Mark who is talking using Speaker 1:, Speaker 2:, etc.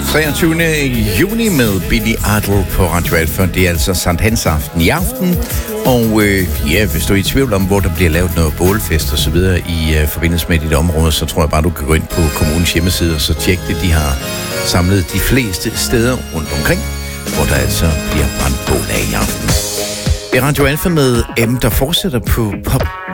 Speaker 1: 23. juni med Billy Idol på Radio Alfa. Det er altså Sankt Hans aften i aften. Og hvis du er i tvivl om, hvor der bliver lavet noget bålfest og så videre i forbindelse med dit område, så tror jeg bare, du kan gå ind på kommunens hjemmeside og så tjekke det. De har samlet de fleste steder rundt omkring, hvor der altså bliver brændt bål af i aften. Det er Radio Alfa med M, der fortsætter på pop